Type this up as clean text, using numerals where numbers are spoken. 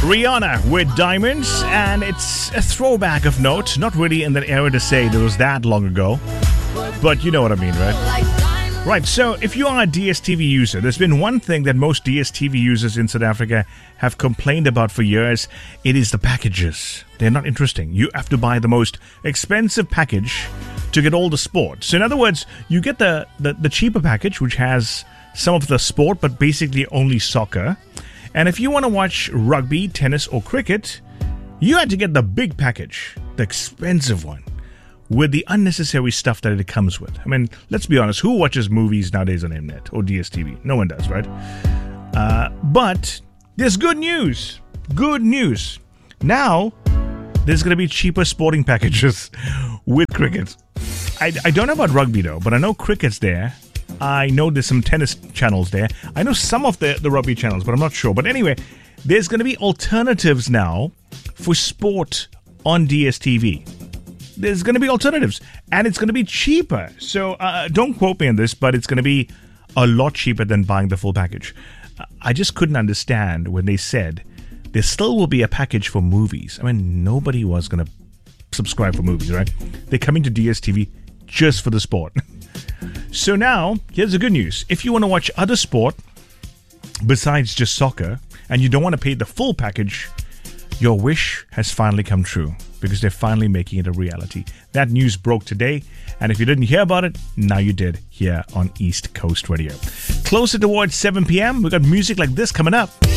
Rihanna with Diamonds, and it's a throwback of note. Not really in that era to say it was that long ago, but you know what I mean, right? Right, so if you are a DSTV user, there's been one thing that most DSTV users in South Africa have complained about for years. It is the packages. They're not interesting. You have to buy the most expensive package to get all the sport. So in other words, you get the cheaper package, which has some of the sport, but basically only soccer. And if you want to watch rugby, tennis, or cricket, you had to get the big package, the expensive one, with the unnecessary stuff that it comes with. I mean, let's be honest, who watches movies nowadays on M-Net or DSTV? No one does, right? But there's good news. Good news. Now, there's going to be cheaper sporting packages with cricket. I don't know about rugby, though, but I know cricket's there. I know there's some tennis channels there. I know some of the rugby channels, but I'm not sure. But anyway, there's going to be alternatives now for sport on DSTV. There's going to be alternatives, and it's going to be cheaper. So don't quote me on this, but it's going to be a lot cheaper than buying the full package. I just couldn't understand when they said there still will be a package for movies. I mean, nobody was going to subscribe for movies, right? They're coming to DSTV just for the sport. So now, here's the good news. If you want to watch other sport besides just soccer, and you don't want to pay the full package, your wish has finally come true, because they're finally making it a reality. That news broke today, and if you didn't hear about it, now you did here on East Coast Radio. Closer towards 7 p.m., we got music like this coming up.